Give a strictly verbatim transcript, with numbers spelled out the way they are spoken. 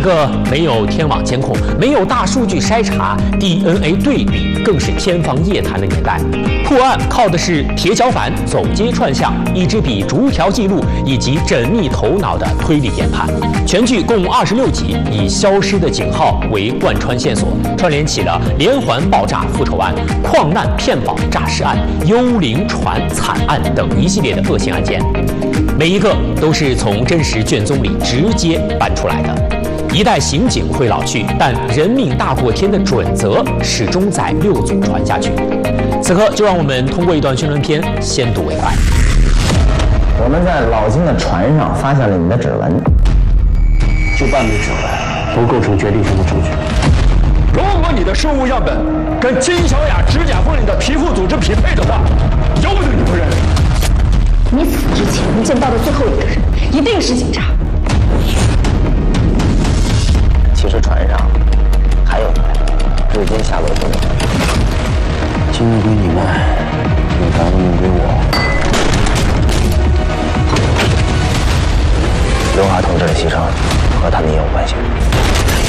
个没有天网监控、没有大数据筛查、D N A 对比，更是天方夜谭的年代。破案靠的是铁脚板、走街串巷、一支笔、逐条记录以及缜密头脑的推理研判。全剧共二十六集，以消失的警号为贯穿线索，串联起了连环爆炸复仇案、矿难骗保诈尸案、幽灵船惨案等一系列的恶性案件，每一个都是从真实卷宗里直接搬出来的。一代刑警会老去，但人命大过天的准则始终在六祖传下去。此刻，就让我们通过一段宣传片先睹为快。 我们在老金的船上发现了你的指纹， 就半枚指纹不构成决定性的证据。 如果你的生物样本跟金小雅指甲缝里的皮肤组织匹配的话，由不得你不认。 你死之前能见到的最后一个人，一定是警察。 其实船上还有人，至今下落不明。 今日归你们，永达的命归我。 刘华同志的牺牲和他们也有关系。